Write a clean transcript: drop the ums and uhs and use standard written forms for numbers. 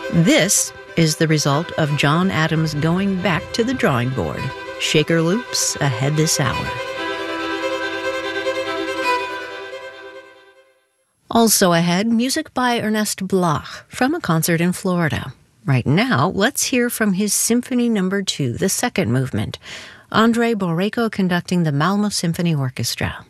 This is the result of John Adams going back to the drawing board. Shaker loops ahead this hour. Also ahead, music by Ernest Bloch from a concert in Florida. Right now, let's hear from his Symphony No. 2, the second movement. Andrei Boreiko conducting the Malmo Symphony Orchestra.